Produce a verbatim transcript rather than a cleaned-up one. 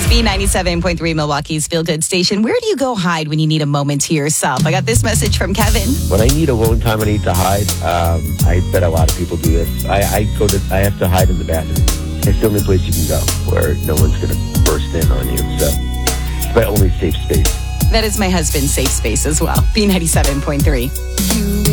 is B ninety-seven point three, Milwaukee's Feel Good Station. Where do you go hide when you need a moment to yourself? I got this message from Kevin. When I need alone time, I need to hide. Um, I bet a lot of people do this. I, I go to, I have to hide in the bathroom. It's the only place you can go where no one's going to burst in on you. So it's my only safe space. That is my husband's safe space as well. B ninety-seven point three.